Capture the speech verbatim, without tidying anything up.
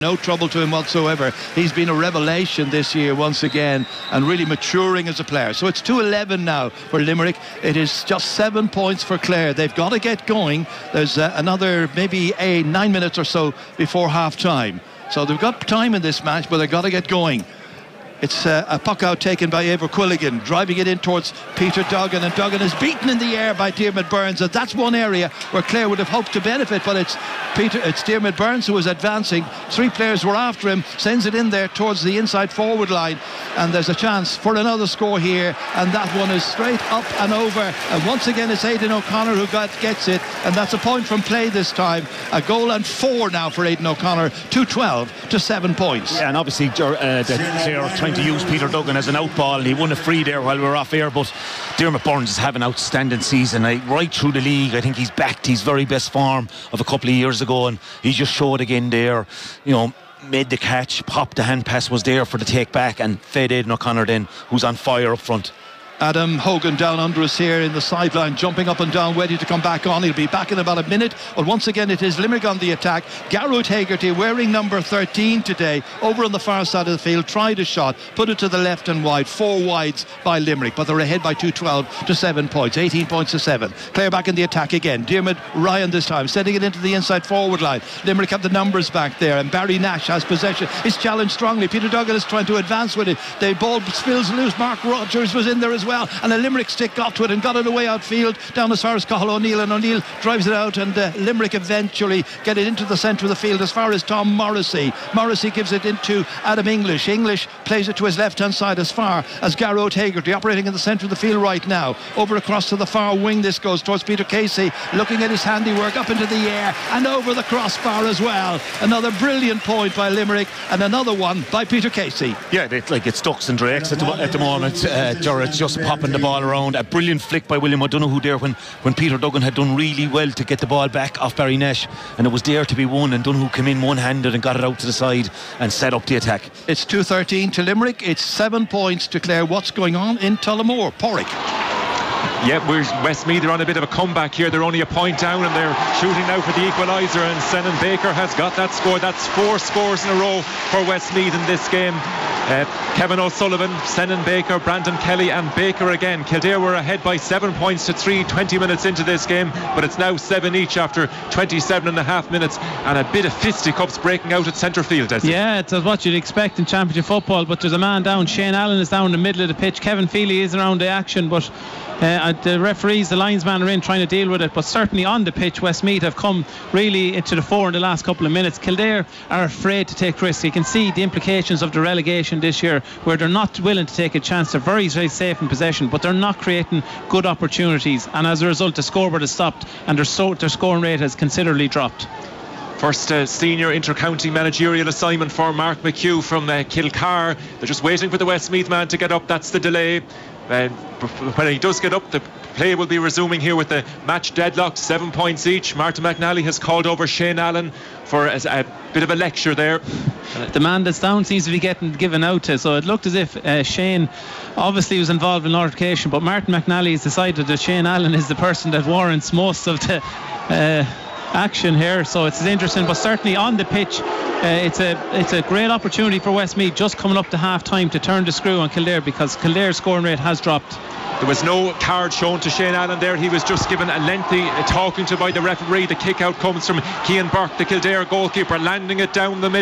No trouble to him whatsoever. He's been a revelation this year once again and really maturing as a player. So it's two eleven now for Limerick. It is just seven points for Clare. They've got to get going. There's uh, another maybe a nine minutes or so before half time. So they've got time in this match, but they've got to get going. It's uh, a puck out taken by Eibhear Quilligan, driving it in towards Peter Duggan, and Duggan is beaten in the air by Diarmuid Byrnes. And that's one area where Clare would have hoped to benefit, but it's Peter, it's Diarmuid Byrnes who is advancing. Three players were after him, sends it in there towards the inside forward line, and there's a chance for another score here, and that one is straight up and over. And once again it's Aidan O'Connor who got, gets it, and that's a point from play this time. A goal and four now for Aidan O'Connor, two twelve to seven points. Yeah, and obviously uh, the Clare trying to use Peter Duggan as an out ball. He won a free there while we were off air, but Diarmuid Byrnes is having an outstanding season. I, right through the league, I think he's back to his very best form of a couple of years ago, and he just showed again there, you know, made the catch, popped the hand pass, was there for the take back, and fed Aidan O'Connor then, who's on fire up front. Adam Hogan down under us here in the sideline, jumping up and down, ready to come back on. He'll be back in about a minute. But once again, it is Limerick on the attack. Garrod Hegarty, wearing number thirteen today, over on the far side of the field, tried a shot, put it to the left and wide. Four wides by Limerick, but they're ahead by two twelve to seven points, eighteen points to seven. Clare back in the attack again. Diarmuid Ryan this time, sending it into the inside forward line. Limerick have the numbers back there, and Barry Nash has possession. He's challenged strongly. Peter Duggan is trying to advance with it. The ball spills loose. Mark Rogers was in there as well. Well, and a Limerick stick got to it and got it away outfield down as far as Cathal O'Neill, and O'Neill drives it out, and uh, Limerick eventually get it into the centre of the field as far as Tom Morrissey. Morrissey gives it into Adam English. English plays it to his left hand side as far as Garrod Hegarty, operating in the centre of the field right now. Over across to the far wing this goes towards Peter Casey, looking at his handiwork, up into the air and over the crossbar as well. Another brilliant point by Limerick, and another one by Peter Casey. Yeah, they, like it's Ducks and Drakes at the, at the moment. uh, Jarrett's just popping the ball around. A brilliant flick by William O'Donoghue there when, when Peter Duggan had done really well to get the ball back off Barry Nash, and it was there to be won, and Donoghue came in one-handed and got it out to the side and set up the attack. It's two thirteen to Limerick. It's seven points to Clare. What's going on in Tullamore? Porrick. Yeah, we're Westmeath are on a bit of a comeback here. They're only a point down and they're shooting now for the equaliser, and Senan Baker has got that score. That's four scores in a row for Westmeath in this game. Uh, Kevin O'Sullivan, Senan Baker, Brandon Kelly and Baker again. Kildare were ahead by seven points to three twenty minutes into this game, but it's now seven each after twenty-seven and a half minutes, and a bit of fisticuffs breaking out at centre field. Dessie. Yeah, it's what you'd expect in championship football, but there's a man down. Shane Allen is down in the middle of the pitch. Kevin Feely is around the action, but Uh, the referees, the linesman are in trying to deal with it, but certainly on the pitch Westmeath have come really into the fore in the last couple of minutes. Kildare are afraid to take risks. You can see the implications of the relegation this year, where they're not willing to take a chance. They're very, very safe in possession, but they're not creating good opportunities, and as a result the scoreboard has stopped and their, so, their scoring rate has considerably dropped. First uh, senior inter-county managerial assignment for Mark McHugh from uh, Kilcar. They're just waiting for the Westmeath man to get up. That's the delay. Uh, when he does get up, the play will be resuming here with the match deadlocked, seven points each. Martin McNally has called over Shane Allen for a, a bit of a lecture there. The man that's down seems to be getting given out to, so it looked as if uh, Shane obviously was involved in altercation, but Martin McNally has decided that Shane Allen is the person that warrants most of the uh, action here, so it's interesting. But certainly on the pitch, uh, it's a it's a great opportunity for Westmeath just coming up to half time to turn the screw on Kildare, because Kildare's scoring rate has dropped. There was no card shown to Shane Allen there. He was just given a lengthy uh, talking to by the referee. The kick out comes from Cian Burke, the Kildare goalkeeper, landing it down the middle.